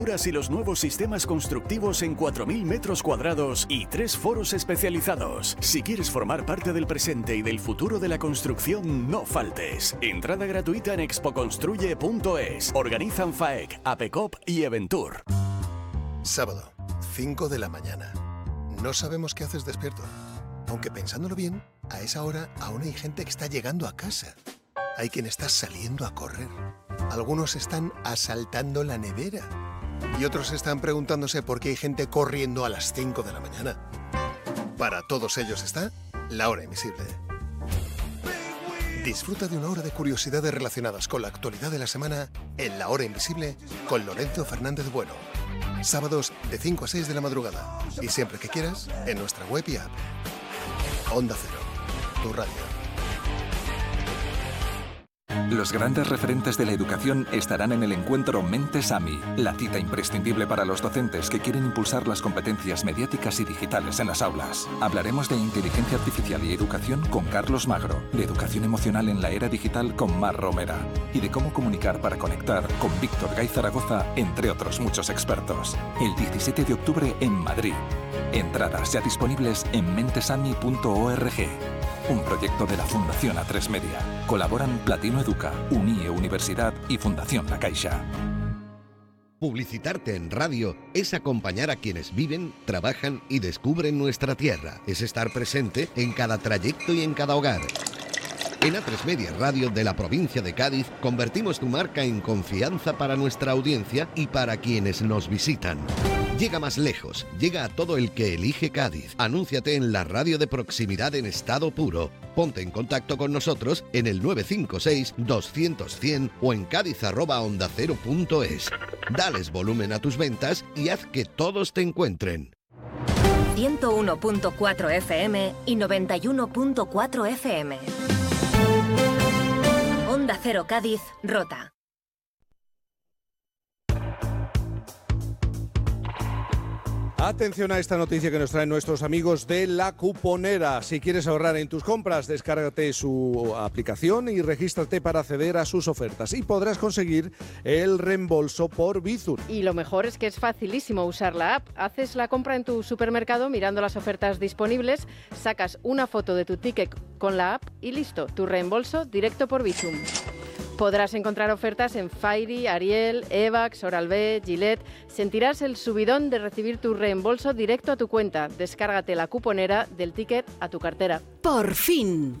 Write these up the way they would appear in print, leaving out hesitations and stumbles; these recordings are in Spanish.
Y los nuevos sistemas constructivos en 4.000 metros cuadrados y 3 foros especializados. Si quieres formar parte del presente y del futuro de la construcción, no faltes. Entrada gratuita en expoconstruye.es. Organizan FAEC, APECOP y Eventur. Sábado, 5 de la mañana. No sabemos qué haces despierto. Aunque pensándolo bien, a esa hora aún hay gente que está llegando a casa. Hay quien está saliendo a correr. Algunos están asaltando la nevera. Y otros están preguntándose por qué hay gente corriendo a las 5 de la mañana. Para todos ellos está La Hora Invisible. Disfruta de una hora de curiosidades relacionadas con la actualidad de la semana en La Hora Invisible con Lorenzo Fernández Bueno. Sábados de 5 a 6 de la madrugada. Y siempre que quieras, en nuestra web y app. Onda Cero, tu radio. Los grandes referentes de la educación estarán en el encuentro Mentes AMI, la cita imprescindible para los docentes que quieren impulsar las competencias mediáticas y digitales en las aulas. Hablaremos de inteligencia artificial y educación con Carlos Magro, de educación emocional en la era digital con Mar Romera y de cómo comunicar para conectar con Víctor Gay Zaragoza, entre otros muchos expertos. El 17 de octubre en Madrid. Entradas ya disponibles en mentesami.org. Un proyecto de la Fundación A3 Media. Colaboran Platino Educa, UNIE Universidad y Fundación La Caixa. Publicitarte en radio es acompañar a quienes viven, trabajan y descubren nuestra tierra. Es estar presente en cada trayecto y en cada hogar. En A3 Media Radio de la provincia de Cádiz convertimos tu marca en confianza para nuestra audiencia y para quienes nos visitan. Llega más lejos, llega a todo el que elige Cádiz. Anúnciate en la radio de proximidad en estado puro. Ponte en contacto con nosotros en el 956-200-100 o en cádiz@ondacero.es. Dales volumen a tus ventas y haz que todos te encuentren. 101.4 FM y 91.4 FM. Onda Cero Cádiz, Rota. Atención a esta noticia que nos traen nuestros amigos de La Cuponera. Si quieres ahorrar en tus compras, descárgate su aplicación y regístrate para acceder a sus ofertas. Y podrás conseguir el reembolso por Bizum. Y lo mejor es que es facilísimo usar la app. Haces la compra en tu supermercado mirando las ofertas disponibles, sacas una foto de tu ticket con la app y listo, tu reembolso directo por Bizum. Podrás encontrar ofertas en Fairy, Ariel, Evax, Oral-B, Gillette. Sentirás el subidón de recibir tu reembolso directo a tu cuenta. Descárgate La Cuponera del ticket a tu cartera. ¡Por fin!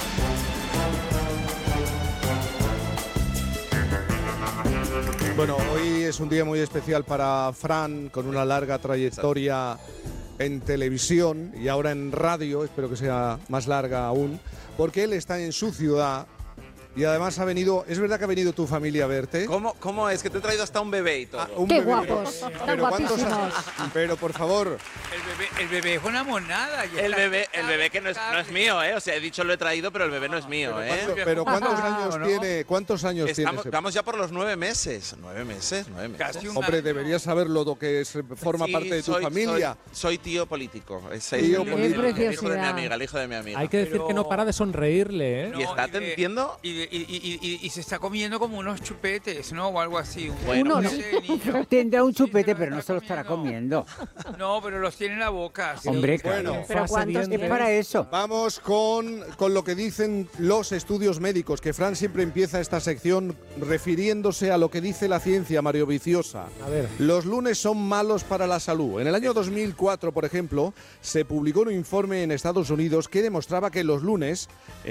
Bueno, hoy es un día muy especial para Fran, con una larga trayectoria en televisión y ahora en radio, espero que sea más larga aún, porque él está en su ciudad. Y además ha venido, ¿es verdad que ha venido tu familia a verte? ¿Cómo es? Que te he traído hasta un bebé y todo. ¡Qué guapos! Pero guapísimos. Pero por favor. El bebé es una monada. El bebé que no es mío, ¿eh? O sea, he dicho lo he traído, pero el bebé no es mío, ¿eh? Pero ¿cuántos años tiene? ¿Cuántos años tiene? Vamos ya por los 9 meses. 9 meses. Casi un Hombre, año. deberías saberlo, lo que forma parte de tu familia. Soy tío político. Tío político. El hijo de mi amiga, el hijo de mi amiga. Hay que decir que no para de sonreírle, ¿eh? Y está atendiendo. Y se está comiendo como unos chupetes, ¿no? O algo así. Bueno, no sé, niño. Tendrá un chupete, pero no se lo estará comiendo. No, pero los tiene en la boca. Sí. Hombre, claro. Bueno, ¿Pero cuántos es para eso? Vamos con lo que dicen los estudios médicos, que Fran siempre empieza esta sección refiriéndose a lo que dice la ciencia, Mario Viciosa. A ver. Los lunes son malos para la salud. En el año 2004, por ejemplo, se publicó un informe en Estados Unidos que demostraba que en los lunes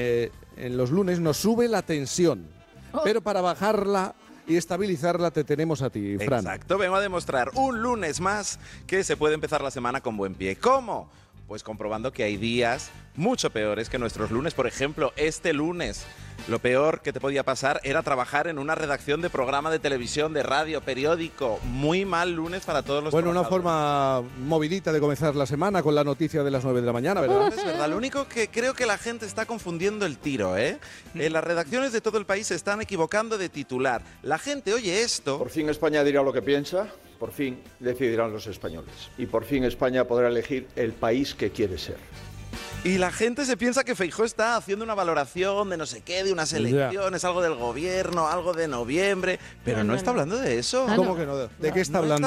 nos sube la tensión. Pero para bajarla y estabilizarla te tenemos a ti, Fran. Exacto, vengo a demostrar un lunes más que se puede empezar la semana con buen pie. ¿Cómo? Pues comprobando que hay días mucho peores que nuestros lunes. Por ejemplo, este lunes, lo peor que te podía pasar era trabajar en una redacción de programa de televisión, de radio, periódico. Muy mal lunes para todos los Bueno, una trabajadores. forma movidita de comenzar la semana con la noticia de las 9 de la mañana, ¿verdad? Es verdad, lo único que creo que la gente está confundiendo el tiro, ¿eh? En las redacciones de todo el país se están equivocando de titular. La gente oye esto. Por fin España dirá lo que piensa, por fin decidirán los españoles. Y por fin España podrá elegir el país que quiere ser. Y la gente se piensa que Feijóo está haciendo una valoración de no sé qué, de unas elecciones, algo del gobierno, algo de noviembre, pero no está hablando de eso. ¿Cómo que no? ¿De qué está hablando?